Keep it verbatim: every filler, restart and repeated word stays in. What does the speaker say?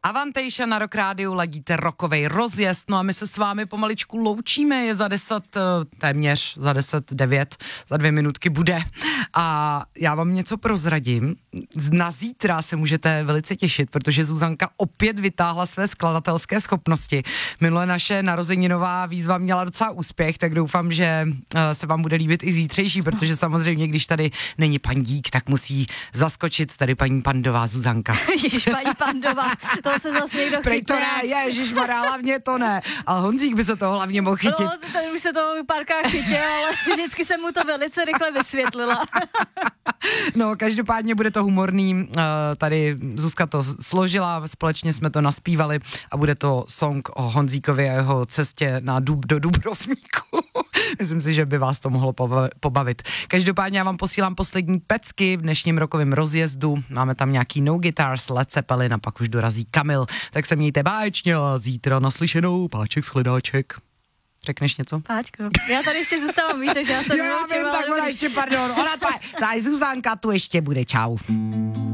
Avantejša na Rock Rádiu, ladíte rockovej rozjezd, no a my se s vámi pomaličku loučíme, je za deset, téměř za deset devět, za dvě minutky bude. A já vám něco prozradím. Na zítra se můžete velice těšit, protože Zuzanka opět vytáhla své skladatelské schopnosti. Minule naše narozeninová výzva měla docela úspěch, tak doufám, že se vám bude líbit i zítřejší, protože samozřejmě, když tady není pandík, tak musí zaskočit tady paní Pandová Zuzanka. Ježiš, paní Pandová, to se zase někdo chytne. Prej to ne, ježišmarja, hlavně to ne. Ale Honzík by se toho hlavně mohl chytit. No, tady už se toho párkrát chytil, ale vždycky jsem mu to velice rychle vysvětlila. No, každopádně bude to humorný, tady Zuzka to složila, společně jsme to naspívali a bude to song o Honzíkovi a jeho cestě na Dub, do Dubrovníku. Myslím si, že by vás to mohlo pobavit. Každopádně já vám posílám poslední pecky v dnešním rokovém rozjezdu. Máme tam nějaký No Guitars, Led Zeppelin a pak už dorazí Kamil. Tak se mějte báječně a zítra naslyšenou, Páček Shledáček. Řekneš něco? Páčko, já tady ještě zůstávám, víš, takže já jsem Já vím, tak ona ještě, pardon, ona ta, ta Zuzanka tu ještě bude, čau.